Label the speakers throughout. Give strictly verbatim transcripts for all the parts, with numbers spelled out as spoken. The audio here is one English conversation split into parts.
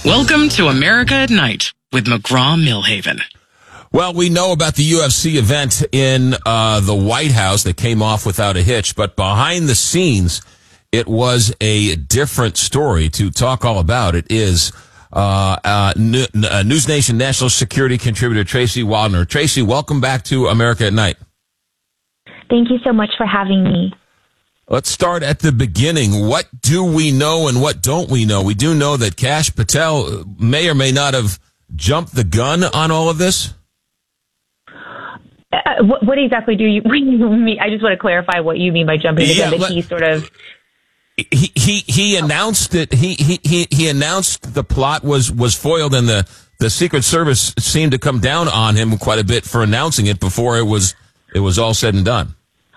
Speaker 1: Welcome to America at Night with McGraw-Milhaven.
Speaker 2: Well, we know about the U F C event in uh, the White House that came off without a hitch, but behind the scenes, it was a different story. To talk all about it is uh, uh, News Nation national security contributor Tracy Waldner. Tracy, welcome back to America at Night.
Speaker 3: Thank you so much for having me.
Speaker 2: Let's start at the beginning. What do we know and what don't we know? We do know that Kash Patel may or may not have jumped the gun on all of this.
Speaker 3: Uh, what, what exactly do you, what do you mean? I just want to clarify what you mean by jumping the
Speaker 2: yeah,
Speaker 3: gun. That
Speaker 2: let,
Speaker 3: he sort of
Speaker 2: he he he announced that he he he he announced the plot was was foiled, and the the Secret Service seemed to come down on him quite a bit for announcing it before it was it was all said and done.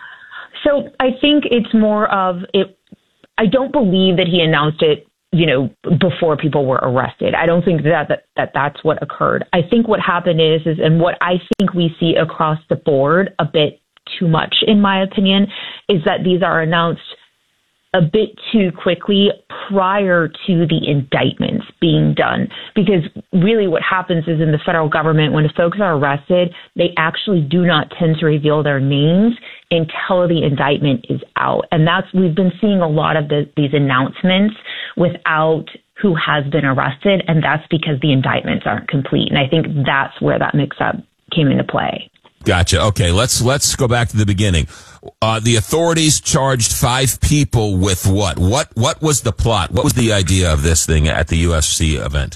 Speaker 3: So I think it's more of it. I don't believe that he announced it, you know, before people were arrested. I don't think that, that, that that's what occurred. I think what happened is, is, and what I think we see across the board a bit too much, in my opinion, is that these are announced a bit too quickly prior to the indictments being done. Because really what happens is in the federal government, when folks are arrested, they actually do not tend to reveal their names until the indictment is out. And that's, we've been seeing a lot of the, these announcements without who has been arrested. And that's because the indictments aren't complete. And I think that's where that mix-up came into play.
Speaker 2: Gotcha. Okay, let's let's go back to the beginning. Uh, the authorities charged five people with what? What what was the plot? What was the idea of this thing at the U F C event?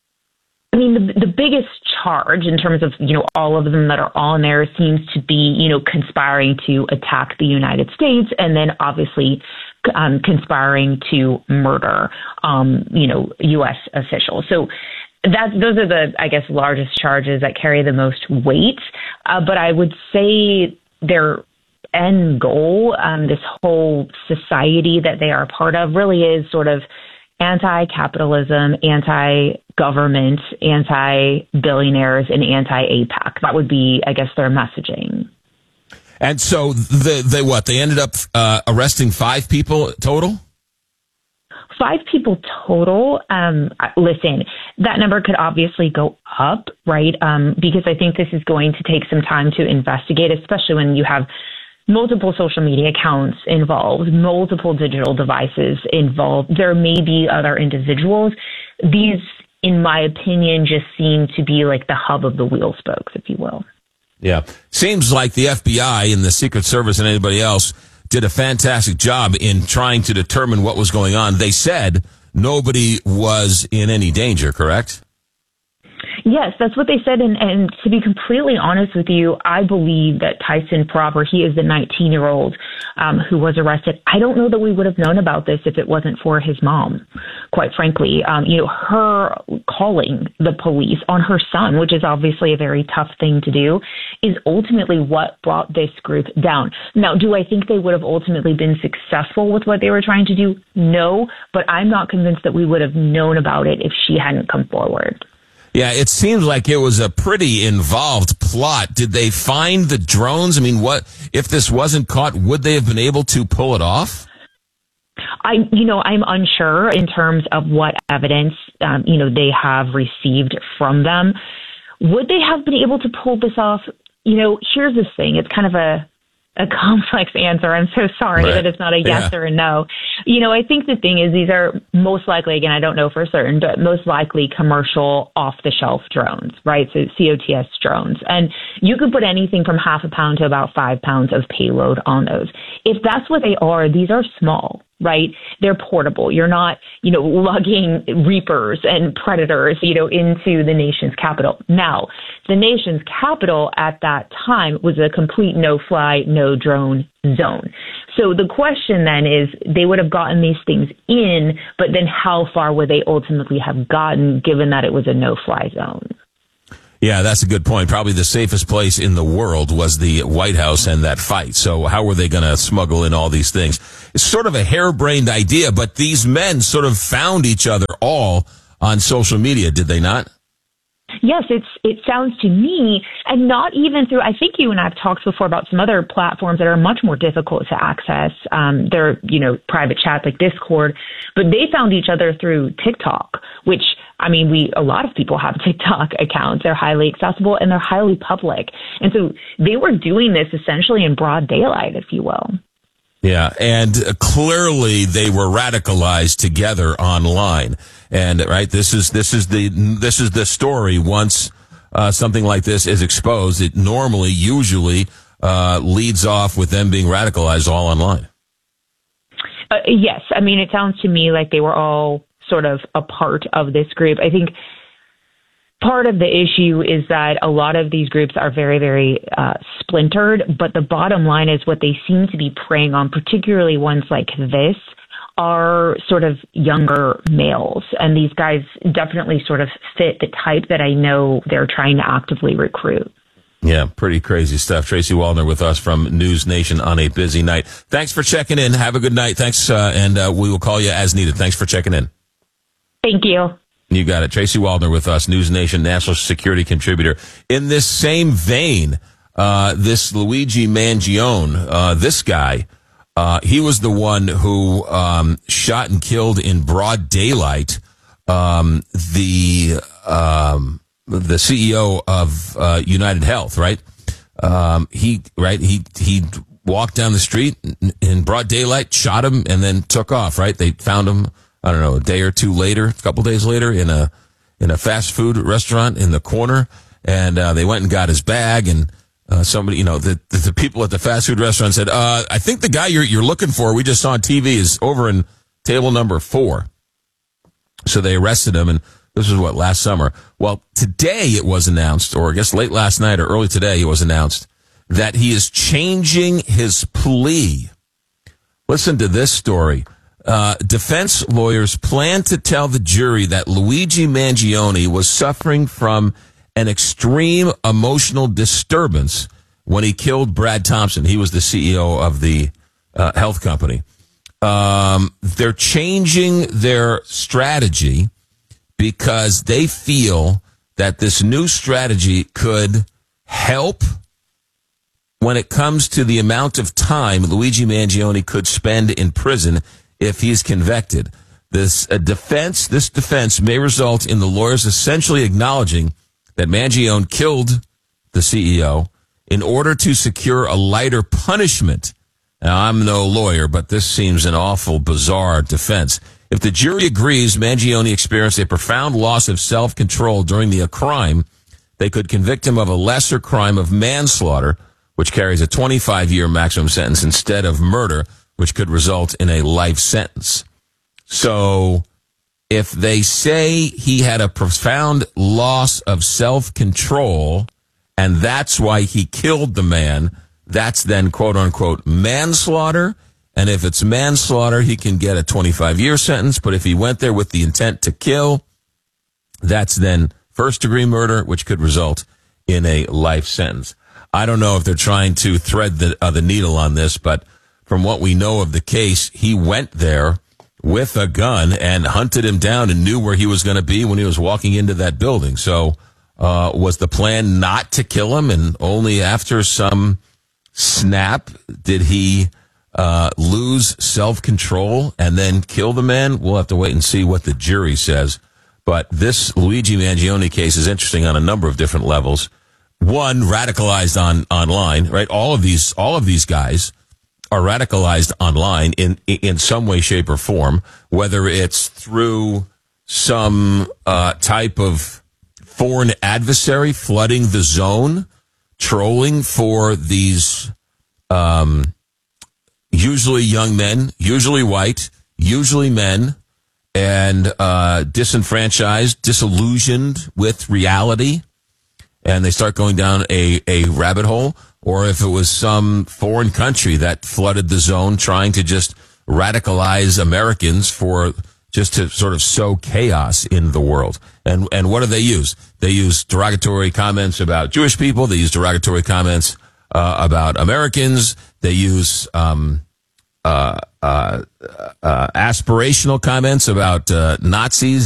Speaker 3: I mean, the, the biggest charge in terms of, you know, all of them that are on there seems to be, you know, conspiring to attack the United States, and then obviously um, conspiring to murder, um, you know, U S officials. So that those are the, I guess, largest charges that carry the most weight. Uh, but I would say their end goal, um, this whole society that they are a part of, really is sort of anti-capitalism, anti-government, anti-billionaires, and anti-APAC. That would be, I guess, their messaging.
Speaker 2: And so the, they what? They ended up uh, arresting five people total?
Speaker 3: Five people total. Um, listen, that number could obviously go up, right? Um, because I think this is going to take some time to investigate, especially when you have multiple social media accounts involved, multiple digital devices involved. There may be other individuals. These, in my opinion, just seem to be like the hub of the wheel spokes, if you will.
Speaker 2: Yeah. Seems like the F B I and the Secret Service and anybody else did a fantastic job in trying to determine what was going on. They said nobody was in any danger, correct?
Speaker 3: Yes, that's what they said. And, and to be completely honest with you, I believe that Tyson Proper, he is the nineteen-year-old um, who was arrested. I don't know that we would have known about this if it wasn't for his mom, quite frankly. Um, you know, her calling the police on her son, which is obviously a very tough thing to do, is ultimately what brought this group down. Now, do I think they would have ultimately been successful with what they were trying to do? No, but I'm not convinced that we would have known about it if she hadn't come forward.
Speaker 2: Yeah, it seems like it was a pretty involved plot. Did they find the drones? I mean, what if this wasn't caught? Would they have been able to pull it off?
Speaker 3: I, you know, I'm unsure in terms of what evidence, um, you know, they have received from them. Would they have been able to pull this off? You know, here's the thing. It's kind of a a complex answer. I'm so sorry
Speaker 2: right.
Speaker 3: that it's not a yes yeah. or a no. You know, I think the thing is these are most likely, again, I don't know for certain, but most likely commercial off-the-shelf drones, right? So C O T S drones. And you could put anything from half a pound to about five pounds of payload on those. If that's what they are, these are small, right? They're portable. You're not, you know, lugging reapers and predators, you know, into the nation's capital. Now, the nation's capital at that time was a complete no-fly, no-drone zone. So the question then is, they would have gotten these things in, but then how far would they ultimately have gotten, given that it was a no-fly zone?
Speaker 2: Yeah, that's a good point. Probably the safest place in the world was the White House and that fight. So how were they going to smuggle in all these things? It's sort of a harebrained idea, but these men sort of found each other all on social media, did they not?
Speaker 3: Yes, it's it sounds to me, and not even through, I think you and I have talked before about some other platforms that are much more difficult to access. Um, they're, you know, private chats like Discord, but they found each other through TikTok, which, I mean, we, a lot of people have TikTok accounts. They're highly accessible and they're highly public. And so they were doing this essentially in broad daylight, if you will.
Speaker 2: Yeah, and uh, clearly they were radicalized together online. And right, this is this is the this is the story. Once uh, something like this is exposed, it normally, usually, uh, leads off with them being radicalized all online.
Speaker 3: Uh, yes, I mean, it sounds to me like they were all sort of a part of this group. I think part of the issue is that a lot of these groups are very, very uh, splintered, but the bottom line is what they seem to be preying on, particularly ones like this, are sort of younger males. And these guys definitely sort of fit the type that I know they're trying to actively recruit.
Speaker 2: Yeah, pretty crazy stuff. Tracy Waldner with us from News Nation on a busy night. Thanks for checking in. Have a good night. Thanks, uh, and uh, we will call you as needed. Thanks for checking in.
Speaker 3: Thank you.
Speaker 2: You got it. Tracy Waldner with us, News Nation national security contributor. In this same vein, uh, this Luigi Mangione, uh, this guy, uh, he was the one who um, shot and killed in broad daylight um, the um, the C E O of uh, United Health, right? Um, he right he he walked down the street in broad daylight, shot him, and then took off. Right? They found him, I don't know, a day or two later, a couple days later, in a in a fast food restaurant in the corner, and uh, they went and got his bag. And uh, somebody, you know, the, the the people at the fast food restaurant said, uh, "I think the guy you're you're looking for, we just saw on T V, is over in table number four." So they arrested him, and this was what, last summer. Well, today it was announced, or I guess late last night or early today, it was announced that he is changing his plea. Listen to this story. Uh, defense lawyers plan to tell the jury that Luigi Mangione was suffering from an extreme emotional disturbance when he killed Brad Thompson. He was the C E O of the uh, health company. Um, they're changing their strategy because they feel that this new strategy could help when it comes to the amount of time Luigi Mangione could spend in prison if he's convicted. This uh, defense, this defense may result in the lawyers essentially acknowledging that Mangione killed the C E O in order to secure a lighter punishment. Now, I'm no lawyer, but this seems an awful bizarre defense. If the jury agrees Mangione experienced a profound loss of self-control during the crime, they could convict him of a lesser crime of manslaughter, which carries a twenty-five year maximum sentence, instead of murder, which could result in a life sentence. So if they say he had a profound loss of self-control and that's why he killed the man, that's then quote-unquote manslaughter. And if it's manslaughter, he can get a twenty-five year sentence. But if he went there with the intent to kill, that's then first-degree murder, which could result in a life sentence. I don't know if they're trying to thread the, uh, the needle on this, but from what we know of the case, he went there with a gun and hunted him down and knew where he was going to be when he was walking into that building. So uh, was the plan not to kill him, and only after some snap did he uh, lose self-control and then kill the man? We'll have to wait and see what the jury says. But this Luigi Mangione case is interesting on a number of different levels. One, radicalized on online, right? All of these, all of these guys are radicalized online in in some way, shape, or form, whether it's through some uh, type of foreign adversary flooding the zone, trolling for these um, usually young men, usually white, usually men, and uh, disenfranchised, disillusioned with reality, and they start going down a, a rabbit hole. Or if it was some foreign country that flooded the zone trying to just radicalize Americans for just to sort of sow chaos in the world. And and what do they use? They use derogatory comments about Jewish people. They use derogatory comments uh, about Americans. They use um, uh, uh, uh, aspirational comments about uh, Nazis